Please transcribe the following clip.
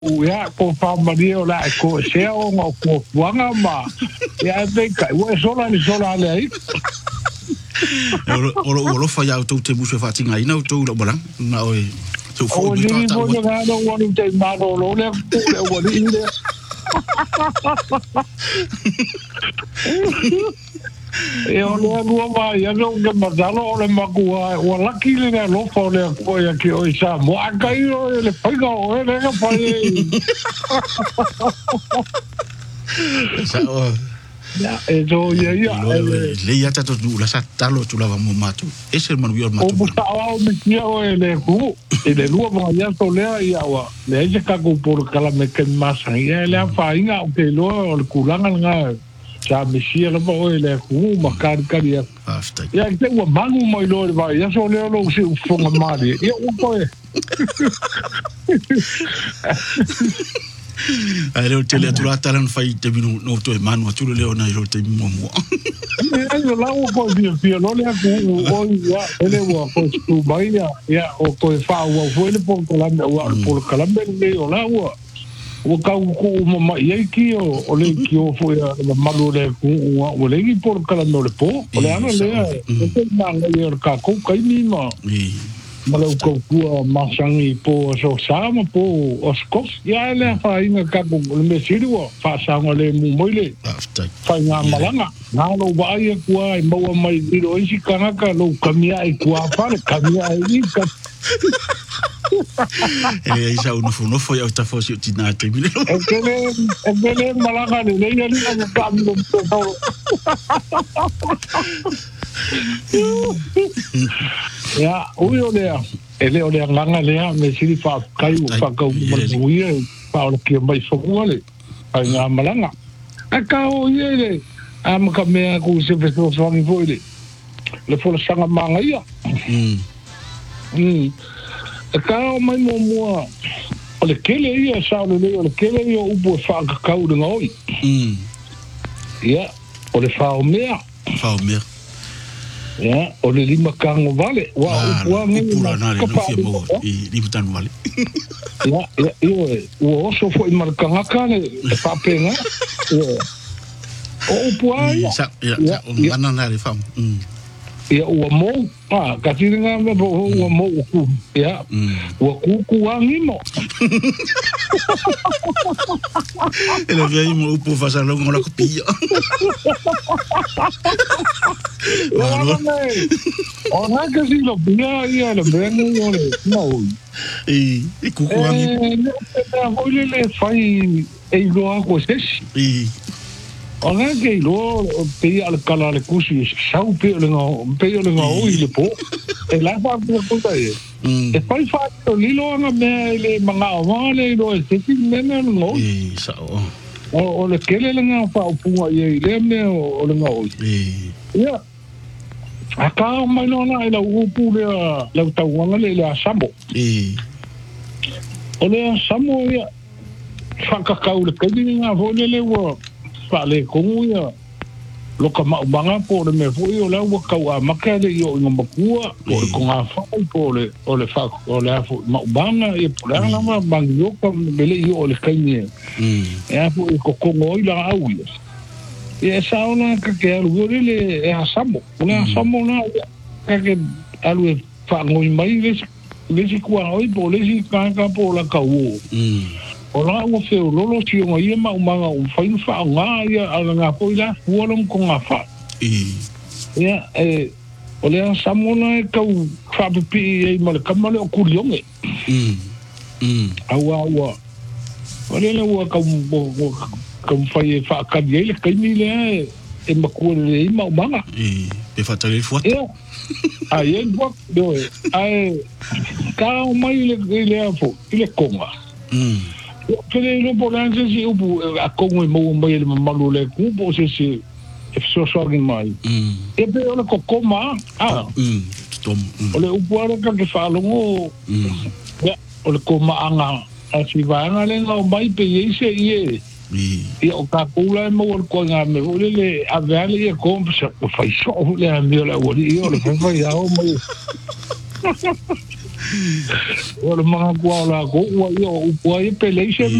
ya ko fa mario la ko se o ko wanga ma ya te kai wo sola ni sola le o fa ya to te buso fa tinga ina to lo bala na o to fo ni ta o ga no wo ni te ma lo le wo ni le e o le lua mai ya no ke mazalo o le makua o laki le na lo fa le ko ya ki o isa mo akai o le paiga o le ga pa sa o ya e do ya le ya ta to la sa talo tu la mo matu ese manu yo matu o buta o mi kia o le ku e le lua mai ya to le ya wa le je ka ko por kala me ke masa ya le fa inga o ke lo o kulanga nga sa misia le po le ku makar karia after ya te wa mangu mai lo vai ya so le lo si fonga mari ya o ko e ai le tele tu la talan fai te binu no to manu tu le ona ro te mo ya yo la o ko bi lo le ku o ya ele wa ko tu mai ya o ko fa wa fo le po kala wa por kala le o la wa o ka ko ma ye ki o le ki o fo ya malu le ku o le ki por kala no le po o le ana le e na le ka ko kai ni ma malau ko ku masangi po so sama po oskos ya le fa inga ka ko le mesiru fa sa le mu moile fa nga malanga na lo ba ye ku ai mo mai diro isi kana ka lo kamia ai ku fa kamia ai ka e isa uno fo ya sta fo si tina te mile e malanga le ya ni ka ka mo ya uyo le ele o le nganga le me siri fa kai fa ka uye pa o ke mai fo ngole ai nga malanga aka o ye am ka me ku se fe so so mi foi le fo sanga manga ia aka o mai mo o le kele ia sa o le kele ia u bo fa ka ka u ngoi ya o le fa o mea ya o le lima kango vale wa wa ngi na le no fie mo i limutan vale ya o so fo i markanga kane pa pena o pua ya o ngana na le fam ya o mo ka tinga me o mo ku ya o ku wangi mo ele veio mo po fa sa longo la copia ona que si lo pilla ya lo ven no e ku wangi le fai e lo hago es ona que lo pe al kala le kusi sau pe le o ile po e la fa ko ta e fai fa to lilo na me le manga o le lo e se me no sa o le kele le nga fa o pu ye le me o le ngo ya aka mai no na ila upu le tauanga le asamo o le asamo ya whakakau le kaini ngā fōne le ua whale kongu ia loka maubanga po le me fōi o lau kau a maka le i o inga makua po le konga whai po le o le whak o le afo maubanga i po le angama bangi oka mele i o le kaini e afo i kokongo i la au ia e saona ka ke alu le e asamo le asamo na ka ke alu e whangoi mai lesi kua oi po lesi kaka po la kau o la ua feo lolo si o ngai ma umanga o whainu wha ngā ia ala ngā po i la fualam ko ngā wha ia o le asamo na e kau whapipi e ma le kamale o kurionge aua o le la ua kau whai e whaakari e le kaimi le e makua le ima umanga pe whatare le fuata ai e buak doe ai ka o mai le afo i le konga kele no polanse si upu a kongo mo mai le malu le kupo se e so mai e pe ona kokoma tom ole upu ara ka ke falongo ya ole koma anga a si vanga le no mai pe ise ie o ka kula mo ko nga me ole le avale e kompa o fai so le me la ole o le fai ya o mai O le mga kua la ko, ua ia o upua i pele i se